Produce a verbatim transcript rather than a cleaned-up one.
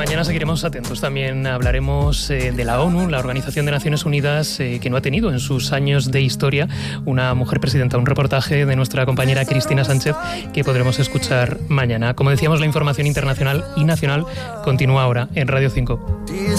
mañana seguiremos atentos. También hablaremos eh, de la ONU, la Organización de Naciones Unidas, eh, que no ha tenido en sus años de historia una mujer presidenta. Un reportaje de nuestra compañera Cristina Sánchez que podremos escuchar mañana. Como decíamos, la información internacional y nacional continúa ahora en Radio cinco.